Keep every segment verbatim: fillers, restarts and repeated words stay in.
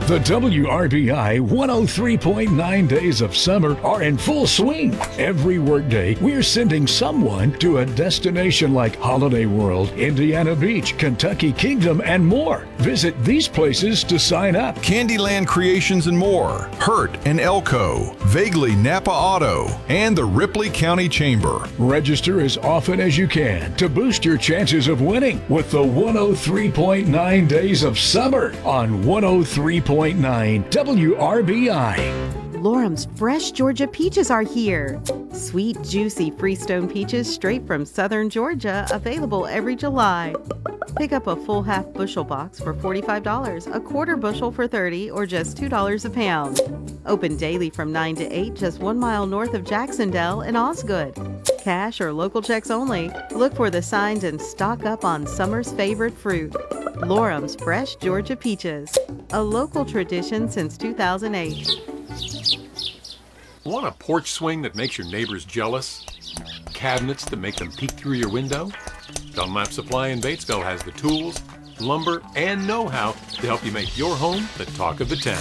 The W R B I one oh three point nine days of summer are in full swing. Every workday, we're sending someone to a destination like Holiday World, Indiana Beach, Kentucky Kingdom, and more. Visit these places to sign up. Candyland Creations and more, Hurt and Elko, Vaguely Napa Auto, and the Ripley County Chamber. Register as often as you can to boost your chances of winning with the one oh three point nine days of summer on one oh three point nine W R B I. Lorum's fresh Georgia peaches are here. Sweet, juicy Freestone peaches straight from southern Georgia, available every July. Pick up a full half bushel box for forty-five dollars, a quarter bushel for thirty dollars, or just two dollars a pound. Open daily from nine to eight, just one mile north of Jacksonville and Osgood. Cash or local checks only. Look for the signs and stock up on summer's favorite fruit. Lorum's fresh Georgia peaches, a local tradition since two thousand eight. Want a porch swing that makes your neighbors jealous? Cabinets that make them peek through your window? Dunlap Supply in Batesville has the tools, lumber, and know-how to help you make your home the talk of the town.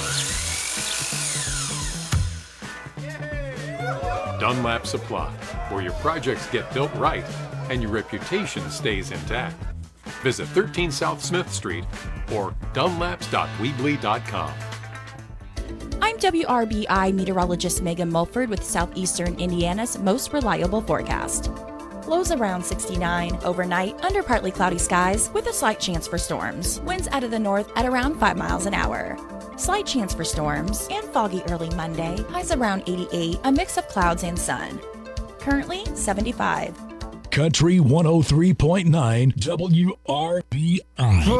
Dunlap Supply, where your projects get built right and your reputation stays intact. Visit thirteen South Smith Street or dunlaps dot weebly dot com. I'm W R B I meteorologist Megan Mulford with Southeastern Indiana's most reliable forecast. Lows around sixty-nine, overnight under partly cloudy skies with a slight chance for storms. Winds out of the north at around five miles an hour. Slight chance for storms and foggy early Monday, highs around eighty-eight, a mix of clouds and sun. Currently seventy-five. Country one oh three point nine W R B I.